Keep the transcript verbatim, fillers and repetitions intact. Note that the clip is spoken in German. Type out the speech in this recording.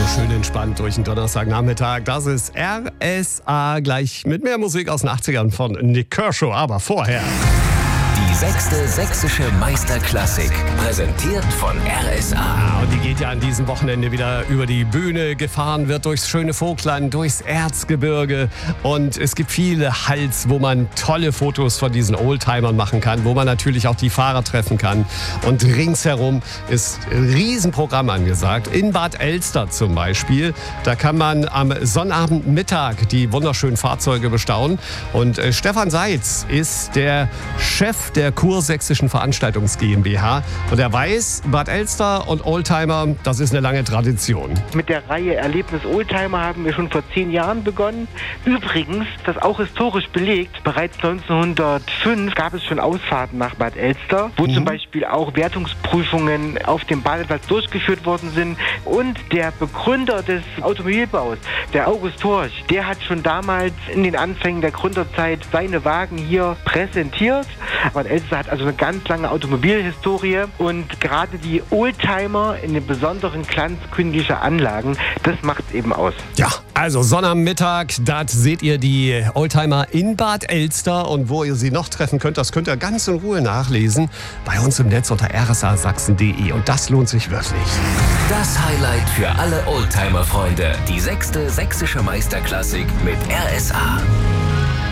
schön entspannt durch den Donnerstagnachmittag. Das ist R S A, gleich mit mehr Musik aus den achtzigern von Nik Kershaw. Aber vorher... Die sechste sächsische Meisterklassik, präsentiert von R S A. Ja, und die geht ja an diesem Wochenende wieder über die Bühne. Gefahren wird durchs schöne Vogtland, durchs Erzgebirge. Und es gibt viele Halls, wo man tolle Fotos von diesen Oldtimern machen kann, wo man natürlich auch die Fahrer treffen kann. Und ringsherum ist ein Riesenprogramm angesagt. In Bad Elster zum Beispiel. Da kann man am Sonnabendmittag die wunderschönen Fahrzeuge bestaunen. Und äh, Stefan Seitz ist der Chef der Kursächsischen Veranstaltungs GmbH. Und er weiß, Bad Elster und Oldtimer, das ist eine lange Tradition. Mit der Reihe Erlebnis Oldtimer haben wir schon vor zehn Jahren begonnen. Übrigens, das auch historisch belegt, bereits neunzehnhundertfünf gab es schon Ausfahrten nach Bad Elster, wo mhm. zum Beispiel auch Wertungsprüfungen auf dem Badeplatz durchgeführt worden sind. Und der Begründer des Automobilbaus, der August Horch, der hat schon damals in den Anfängen der Gründerzeit seine Wagen hier präsentiert. Bad Elster hat also eine ganz lange Automobilhistorie und gerade die Oldtimer in den besonderen Glanz künstlicher Anlagen, das macht es eben aus. Ja, also Sonnabendmittag, da seht ihr die Oldtimer in Bad Elster und wo ihr sie noch treffen könnt, das könnt ihr ganz in Ruhe nachlesen bei uns im Netz unter r s a sachsen punkt d e und das lohnt sich wirklich. Das Highlight für alle Oldtimer-Freunde, die sechste sächsische Meisterklassik mit R S A.